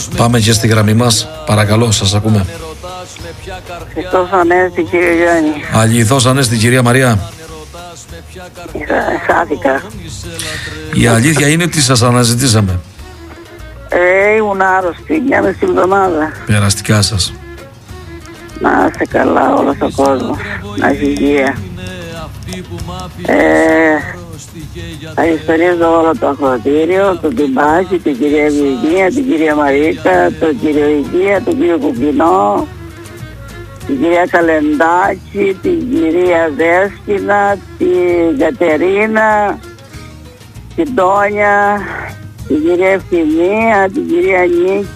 Πάμε και στη γραμμή μας. Παρακαλώ, σας ακούμε. Χριστός Ανέστη, κύριε Γιάννη. Αληθώς Ανέστη, κυρία Μαρία. Σάθηκα. Η αλήθεια είναι ότι σας αναζητήσαμε. Ήμουν άρρωστη μια μισή εβδομάδα. Περαστικά σας. Να είστε καλά όλος ο κόσμος. Να έχει υγεία. Θα ιστορίζω όλο το ακροατήριο, τον Τιμπάκη, την κυρία Ευγενία, την κυρία Μαρίκα, τον κύριο Υγεία, τον κύριο Κουμπινό, την κυρία Καλεντάκη, την κυρία Δέσκυνα, την Κατερίνα, την Τόνια, την κυρία Ευθυμία, την κυρία Νίκη.